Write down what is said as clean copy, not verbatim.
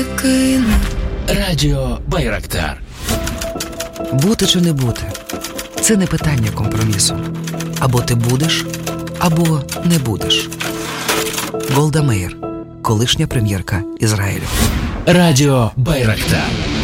кину. Радіо Байрактар. Бути чи не бути – це не питання компромісу. Або ти будеш, або не будеш. Голда Меїр, колишня прем'єрка Ізраїлю. Радіо Байрактар.